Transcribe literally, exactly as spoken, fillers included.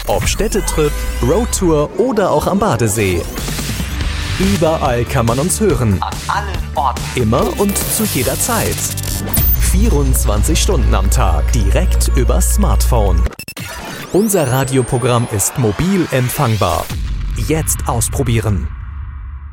Ob Städtetrip, Roadtour oder auch am Badesee. Überall kann man uns hören. An allen Orten. Immer und zu jeder Zeit. vierundzwanzig Stunden am Tag. Direkt übers Smartphone. Unser Radioprogramm ist mobil empfangbar. Jetzt ausprobieren.